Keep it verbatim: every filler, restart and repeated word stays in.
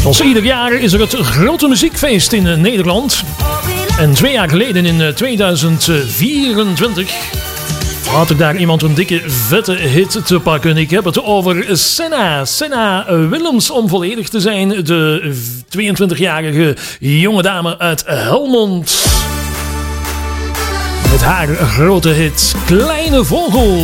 Zoals ieder jaar is er het grote muziekfeest in Nederland. En twee jaar geleden in tweeduizend vierentwintig had ik daar iemand een dikke vette hit te pakken. Ik heb het over Senna. Senna Willems, om volledig te zijn. De tweeëntwintigjarige jonge dame uit Helmond. Met haar grote hit Kleine Vogel.